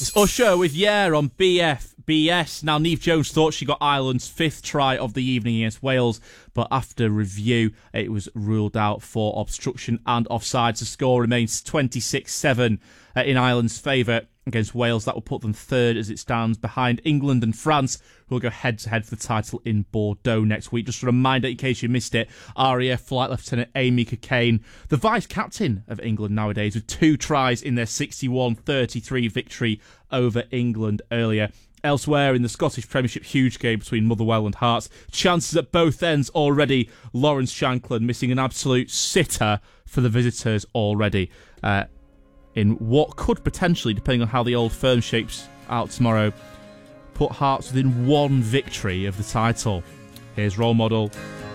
It's Usher with Yeah on BS. Now, Niamh Jones thought she got Ireland's 5th try of the evening against Wales, but after review, it was ruled out for obstruction and offside. The score remains 26-7 in Ireland's favour against Wales. That will put them 3rd as it stands, behind England and France, who will go head-to-head for the title in Bordeaux next week. Just a reminder, in case you missed it, RAF Flight Lieutenant Amy Cokayne, the vice-captain of England nowadays, with 2 tries in their 61-33 victory over England earlier. Elsewhere in the Scottish Premiership, huge game between Motherwell and Hearts. Chances at both ends already. Lawrence Shankland missing an absolute sitter for the visitors already. In what could potentially, depending on how the old firm shapes out tomorrow, put Hearts within 1 victory of the title. Here's Role Model